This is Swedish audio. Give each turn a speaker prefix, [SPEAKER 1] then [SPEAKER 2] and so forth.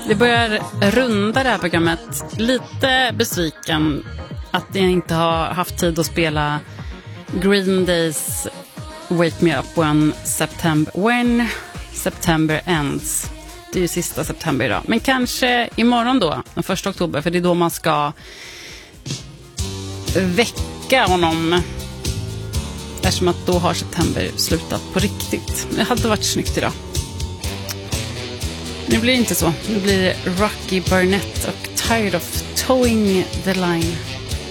[SPEAKER 1] Vi börjar runda det här programmet. Lite besviken att jag inte har haft tid att spela Green Days Wake Me Up When September Ends. Det är ju sista september idag. Men kanske imorgon då, den 1 oktober. För det är då man ska väcka honom. Eftersom att då har september slutat på riktigt. Det hade varit snyggt idag. Nu blir det inte så. Nu blir det Rocky Burnett och Tired of Towing the Line.